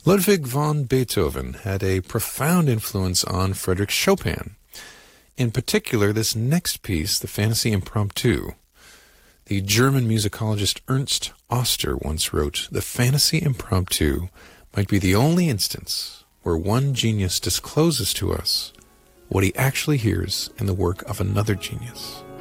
Ludwig van Beethoven had a profound influence on Frédéric Chopin. In particular, this next piece, the Fantasy Impromptu. The German musicologist Ernst Oster once wrote, "The Fantasy Impromptu might be the only instance where one genius discloses to us what he actually hears in the work of another genius."